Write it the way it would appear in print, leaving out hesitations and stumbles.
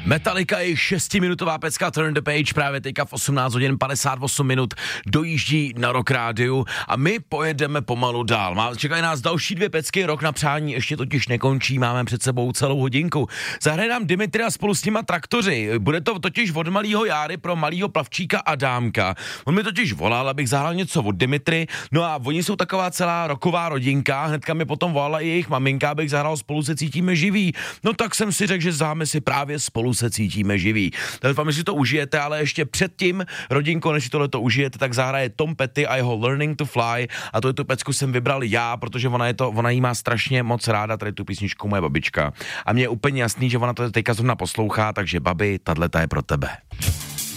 Metallica je 6minutová pecka Turn the Page právě teďka v 18 hodin 58 minut dojíždí na Rock Rádiu a my pojedeme pomalu dál. Čekají nás další 2 pecky, Rok na přání ještě totiž nekončí, máme před sebou celou hodinku. Zahraje nám Dimitria spolu s těma traktoři, bude to totiž od malýho Járy pro malýho Plavčíka Adámka. On mi totiž volal, abych zahrál něco od Dimitry, no a oni jsou taková celá roková rodinka, hnedka mi potom volala i jejich maminka, abych zahrál Spolu se cítíme živí. No tak jsem si řekl, že zahráme si právě Spolu se cítíme živí. Doufám, že si to užijete, ale ještě předtím, rodinko, než si tohleto užijete, tak zahraje Tom Petty a jeho Learning to Fly a tu pecku jsem vybral já, protože ona jí má strašně moc ráda, tady tu písničku moje babička. A mně je úplně jasný, že ona to teďka zrovna poslouchá, takže babi, tato je pro tebe.